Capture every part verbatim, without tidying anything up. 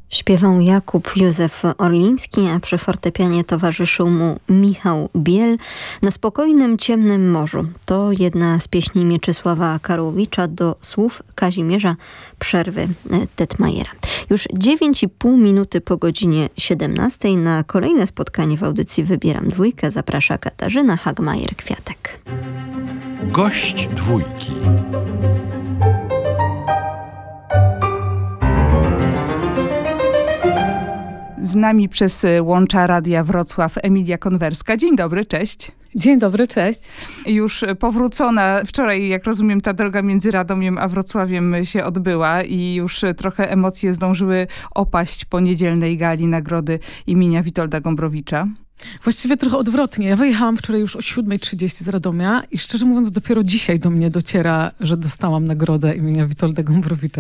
Śpiewał Jakub Józef Orliński, a przy fortepianie towarzyszył mu Michał Biel. Na spokojnym, ciemnym morzu. To jedna z pieśni Mieczysława Karłowicza do słów Kazimierza Przerwy Tetmajera. Już dziewięć i pół minuty po godzinie siedemnastej na kolejne spotkanie w audycji Wybieram Dwójkę zaprasza Katarzyna Hagmajer-Kwiatek. Gość dwójki. Z nami przez łącza Radia Wrocław Emilia Konwerska. Dzień dobry, cześć. Dzień dobry, cześć. Już powrócona. Wczoraj, jak rozumiem, ta droga między Radomiem a Wrocławiem się odbyła i już trochę emocje zdążyły opaść po niedzielnej gali nagrody imienia Witolda Gombrowicza. Właściwie trochę odwrotnie. Ja wyjechałam wczoraj już o siódma trzydzieści z Radomia i szczerze mówiąc dopiero dzisiaj do mnie dociera, że dostałam nagrodę imienia Witolda Gombrowicza.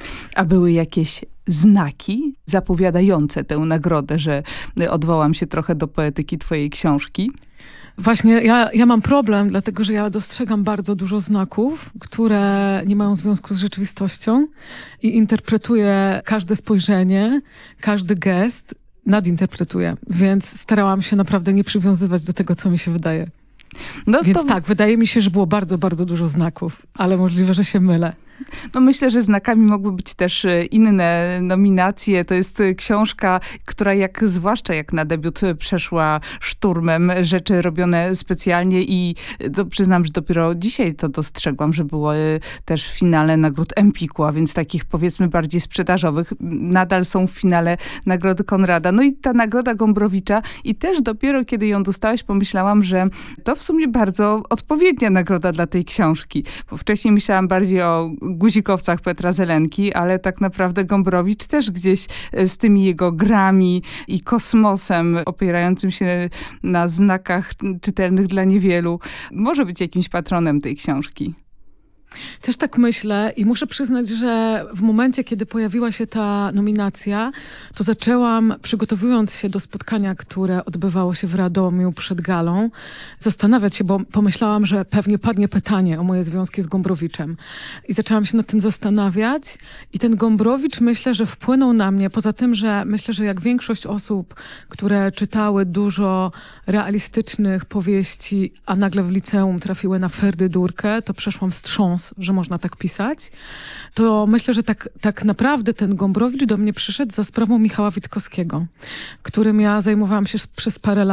A były jakieś znaki zapowiadające tę nagrodę, że odwołam się trochę do poetyki twojej książki? Właśnie ja, ja mam problem, dlatego że ja dostrzegam bardzo dużo znaków, które nie mają związku z rzeczywistością i interpretuję każde spojrzenie, każdy gest, nadinterpretuję. Więc starałam się naprawdę nie przywiązywać do tego, co mi się wydaje. No Więc to... tak, wydaje mi się, że było bardzo, bardzo dużo znaków, ale możliwe, że się mylę. No myślę, że znakami mogły być też inne nominacje. To jest książka, która jak, zwłaszcza jak na debiut przeszła szturmem. Rzeczy robione specjalnie i to przyznam, że dopiero dzisiaj to dostrzegłam, że było też w finale nagród Empiku, a więc takich powiedzmy bardziej sprzedażowych. Nadal są w finale nagrody Konrada. No i ta nagroda Gombrowicza i też dopiero kiedy ją dostałaś, pomyślałam, że to w sumie bardzo odpowiednia nagroda dla tej książki. Bo wcześniej myślałam bardziej o Guzikowcach Petra Zelenki, ale tak naprawdę Gombrowicz też gdzieś z tymi jego grami i kosmosem opierającym się na znakach czytelnych dla niewielu może być jakimś patronem tej książki. Też tak myślę i muszę przyznać, że w momencie, kiedy pojawiła się ta nominacja, to zaczęłam, przygotowując się do spotkania, które odbywało się w Radomiu przed galą, zastanawiać się, bo pomyślałam, że pewnie padnie pytanie o moje związki z Gombrowiczem. I zaczęłam się nad tym zastanawiać i ten Gombrowicz myślę, że wpłynął na mnie, poza tym, że myślę, że jak większość osób, które czytały dużo realistycznych powieści, a nagle w liceum trafiły na Ferdydurkę, to przeszłam wstrząs, że można tak pisać, to myślę, że tak, tak naprawdę ten Gombrowicz do mnie przyszedł za sprawą Michała Witkowskiego, którym ja zajmowałam się przez parę lat.